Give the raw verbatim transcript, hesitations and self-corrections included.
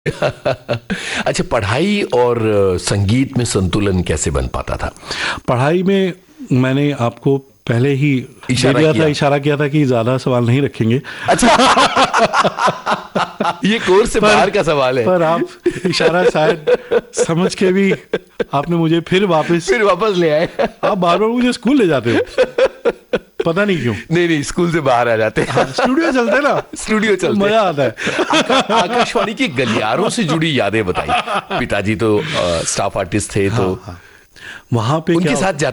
अच्छा, पढ़ाई और संगीत में संतुलन कैसे बन पाता था? पढ़ाई में मैंने आपको पहले ही इशारा दिया किया था इशारा किया था कि ज्यादा सवाल नहीं रखेंगे। अच्छा। ये कोर्स से बाहर का सवाल है। पर आप इशारा शायद समझ के भी आपने मुझे फिर वापस फिर वापस ले आए। आप बार बार मुझे स्कूल ले जाते हो, पता नहीं क्यों। नहीं नहीं, स्कूल से बाहर आ जाते हैं। हाँ, स्टूडियो चलते ना, स्टूडियो चलते, मजा आता है। आका, आकाशवाणी के गलियारों से जुड़ी यादें बताइए। पिताजी तो स्टाफ आर्टिस्ट थे, तो हाँ, हाँ। वहां पे उनके क्या साथ